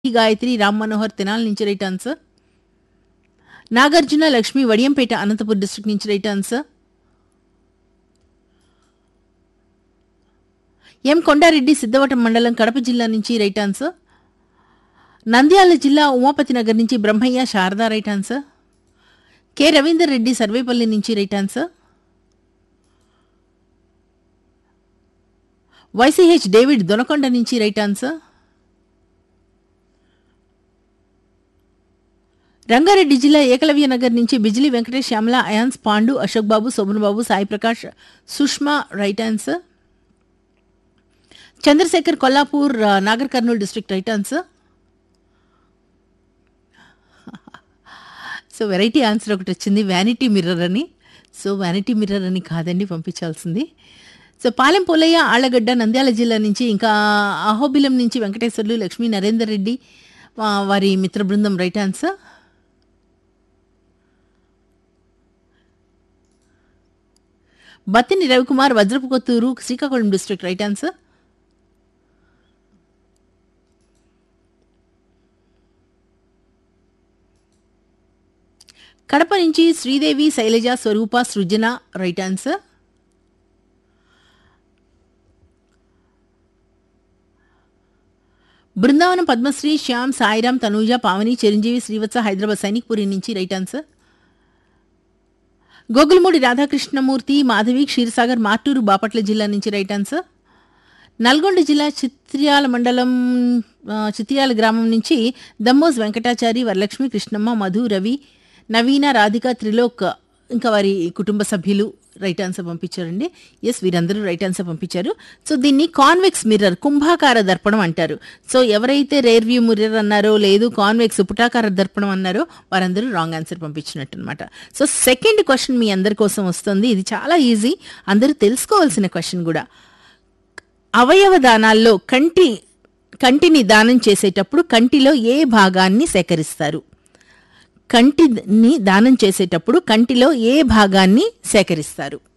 గాయత్రి రామ్ మనోహర్ తెనాలి నుంచి right answer. Nagarjuna Lakshmi Vadiyampeta Anantapuram district నుంచి right answer. ఎం కొండారెడ్డి సిద్ధవటం మండలం కడప జిల్లా నుంచి రైట్ ఆన్సర్. నంద్యాల జిల్లా ఉమాపతి నగర్ నుంచి Brahmaiah Sharada right answer. K Ravinder Reddy Sarvepalli నుంచి right answer. YCH David Donakonda నుంచి రైట్ ఆన్సర్. రంగారెడ్డి జిల్లా ఏకలవ్య నగర్ నుంచి బిజిలీ వెంకటేష్ శ్యామల అయాన్స్ పాండు అశోక్ బాబు శోభన్ బాబు Sai Prakash Sushma right answer. Chandrasekhar Kollapur Nagar Kurnool district right answer. So variety answer ఒకటి వచ్చింది, వ్యానిటీ మిర్రర్ అని. సో వ్యానిటీ మిర్రర్ అని కాదండి పంపించాల్సింది. సో పాలెం పోలయ్య ఆళ్లగడ్డ నంద్యాల జిల్లా నుంచి, ఇంకా అహోబిలం నుంచి వెంకటేశ్వర్లు లక్ష్మీ నరేందర్ రెడ్డి వారి మిత్ర బృందం రైట్ ఆన్సర్. బత్తిని రవికుమార్ వజ్రపు Kotturu Srikakulam district right answer. Kadapa నుంచి శ్రీదేవి శైలజ స్వరూప సృజన రైట్ ఆన్సర్. బృందావనం పద్మశ్రీ శ్యామ్ సాయిరామ్ తనూజ పావని చిరంజీవి శ్రీవత్స హైదరాబాద్ సైనిక్పురి నుంచి రైట్ ఆన్సర్. గోగులమూడి రాధాకృష్ణమూర్తి మాధవి క్షీరసాగర్ మార్టూరు బాపట్ల జిల్లా నుంచి రైట్ ఆన్సర్. నల్గొండ జిల్లా చిత్ర్యాల మండలం చిత్ర్యాల గ్రామం నుంచి దమ్మోజ్ వెంకటాచారి వరలక్ష్మి కృష్ణమ్మ మధు రవి నవీన రాధిక త్రిలోక్ ఇంకా వారి కుటుంబ సభ్యులు రైట్ ఆన్సర్ పంపించారండి. ఎస్, వీరందరూ రైట్ ఆన్సర్ పంపించారు. సో దీన్ని కాన్వెక్స్ మిర్రర్ కుంభాకార దర్పణం అంటారు. సో ఎవరైతే రేర్ వ్యూ మిర్రర్ అన్నారో లేదు కాన్వెక్స్ పుటాకార దర్పణం అన్నారో వారందరూ రాంగ్ ఆన్సర్ పంపించినట్టు అనమాట. సో సెకండ్ క్వశ్చన్ మీ అందరి కోసం వస్తుంది. ఇది చాలా ఈజీ, అందరూ తెలుసుకోవాల్సిన క్వశ్చన్ కూడా. అవయవ దానాల్లో కంటిని దానం చేసేటప్పుడు కంటిలో ఏ భాగాన్ని సేకరిస్తారు? కంటిని దానం చేసేటప్పుడు కంటిలో ఏ భాగాన్ని సేకరిస్తారు?